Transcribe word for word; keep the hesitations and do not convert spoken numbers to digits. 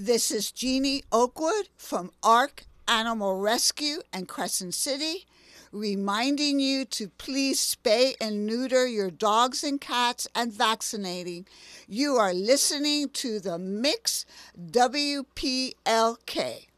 This is Jeannie Oakwood from ARC Animal Rescue and Crescent City, reminding you to please spay and neuter your dogs and cats and vaccinating. You are listening to the Mix W P L K.